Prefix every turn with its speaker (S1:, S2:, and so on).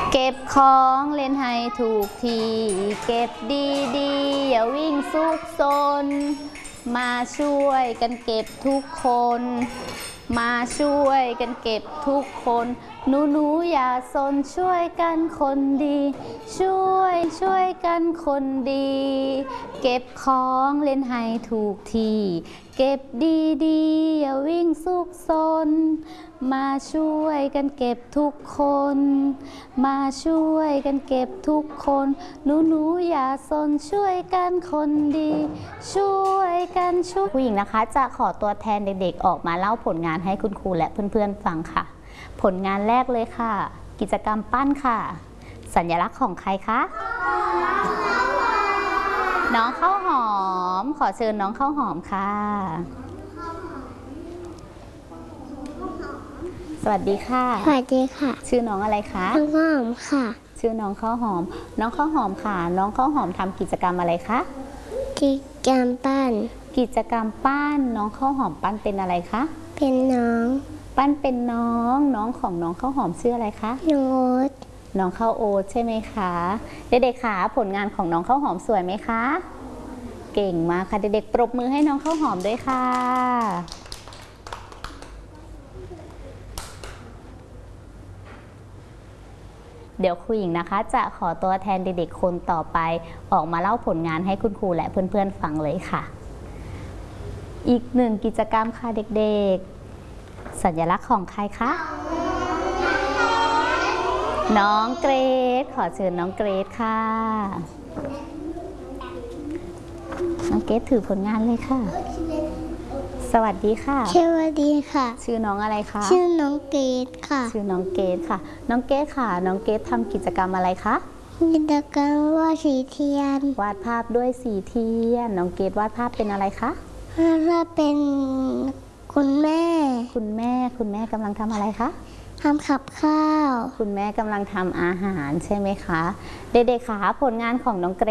S1: เก็บของเล่นให้ถูกที่เก็บดีๆอย่าวิ่งซุกซนมาช่วยกันเก็บทุกคนมาช่วยกันเก็บทุกคนหนูอย่าซนช่วยกันคนดีช่วยกันคนดีเก็บของเล่นให้ถูกที่เก็บดีๆอย่าวิ่งซุกซนมาช่วยกันเก็บทุกคนมาช่วยกันเก็บทุกคนหนูอย่าซนช่วยกันคนดีช่วยกันช่วยผู้หญิงนะคะจะขอตัวแทนเด็กๆออกมาเล่าผลงานให้คุณครูและเพื่อนๆฟังค่ะผลงานแรกเลยค่ะกิจกรรมปั้นค่ะสัญลักษณ์ของใครคะน้องข้าวหอมขอเชิญน้องข้าวหอมค่ะสวัสดีค่ะ
S2: สวัสดีค่ะ
S1: ชื่อน้องอะไรคะ
S2: น้องข้าวหอมค่ะ
S1: ชื่อน้องข้าวหอมน้องข้าวหอมค่ะน้องข้าวหอมทำกิจกรรมอะไรคะ
S2: กิจกรรมปั้น
S1: กิจกรรมปั้นน้องข้าวหอมปั้นเป็นอะไรคะ
S2: เป็นน้อง
S1: ปั้นเป็นน้องของน้องข้าวหอมชื่ออะไรคะ
S2: น้องโอ๊ต
S1: น้องข้าวโอ๊ตใช่ไหมคะเด็กๆค่ะผลงานของน้องข้าวหอมสวยไหมคะเก่งมากค่ะเด็กๆปรบมือให้น้องข้าวหอมด้วยค่ะเดี๋ยวครูหญิงนะคะจะขอตัวแทนเด็กๆคนต่อไปออกมาเล่าผลงานให้คุณครูและเพื่อนๆฟังเลยค่ะอีกหนึ่งกิจกรรมค่ะเด็กๆสัญลักษณ์ของใครคะน้องเกรซขอเชิญน้องเกรซค่ะน้องเกรซถือผลงานเลยค่ะสวัสดีค่ะ
S2: สวัสดีค่ะ
S1: ชื่อน้องอะไรคะ
S2: ชื่อน้องเกดค่ะ
S1: ชื่อน้องเกดค่ะน้องเกดค่ะน้องเกดทำกิจกรรมอะไรคะ
S2: กิจกรรมวาดสีเทียน
S1: วาดภาพด้วยสีเทียนน้องเกดวาดภาพเป็นอะไรคะ
S2: วาดเป็นคุณแม่
S1: คุณแม่กำลังทำอะไรคะ
S2: ทำกับข้าว
S1: คุณแม่กำลังทำอาหารใช่ไหมคะเด็กๆค่ะผลงานของน้องเกร